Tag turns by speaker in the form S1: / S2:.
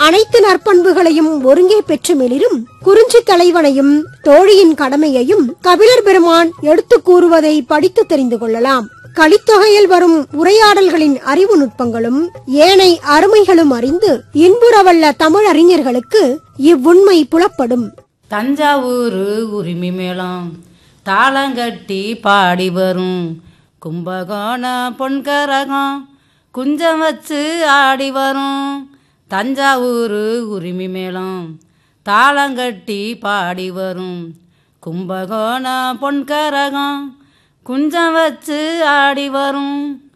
S1: அனைத்து நற்பண்புகளையும் ஒருங்கே பெற்று மெளிரும் குறிஞ்சி தலைவனையும் தோழியின் கடமையையும் கபிலர் பெருமான் எடுத்துக் கூறுவதை படித்து தெரிந்து கொள்ளலாம். கலித்தொகையில் வரும் உரையாடல்களின் அறிவு நுட்பங்களும் ஏனை அருமைகளும் அறிந்து இன்புறவல்ல தமிழறிஞர்களுக்கு இவ்வுண்மை புலப்படும்.
S2: தஞ்சாவூர் உரிமை மேளம் தாளங்கட்டி பாடி வரும், கும்பகோண பொன்கரகம் குஞ்சம் வச்சு ஆடி வரும். தஞ்சாவூர் உரிமை மேளம் தாளங்கட்டி பாடி வரும், கும்பகோண பொன்கரகம் குஞ்சம் வச்சு ஆடி வரும்.